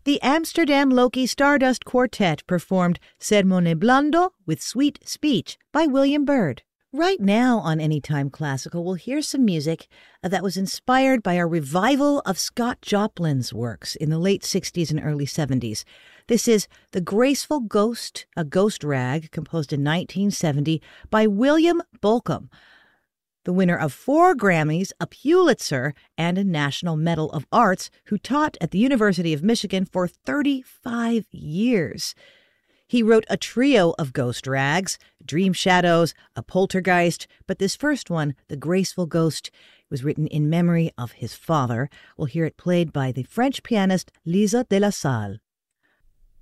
The Amsterdam Loki Stardust Quartet performed Sermone Blando with Sweet Speech by William Byrd. Right now on Anytime Classical, we'll hear some music that was inspired by a revival of Scott Joplin's works in the late 60s and early 70s. This is The Graceful Ghost, a ghost rag composed in 1970 by William Bolcom, the winner of 4 Grammys, a Pulitzer, and a National Medal of Arts, who taught at the University of Michigan for 35 years. He wrote a trio of ghost rags, Dream Shadows, a Poltergeist, but this first one, The Graceful Ghost, was written in memory of his father. We'll hear it played by the French pianist Lisa de la Salle.